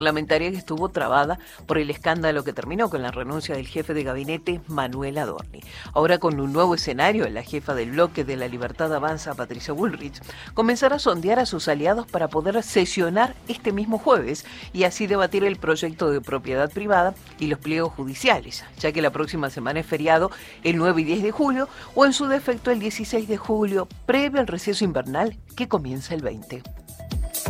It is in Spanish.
parlamentaria que estuvo trabada por el escándalo que terminó con la renuncia del jefe de gabinete, Manuel Adorni. Ahora, con un nuevo escenario, la jefa del bloque de La Libertad Avanza, Patricia Bullrich, comenzará a sondear a sus aliados para poder sesionar este mismo jueves y así debatir el proyecto de propiedad privada y los pliegos judiciales, ya que la próxima semana es feriado el 9 y 10 de julio o en su defecto el 16 de julio, previo al receso invernal que comienza el 20.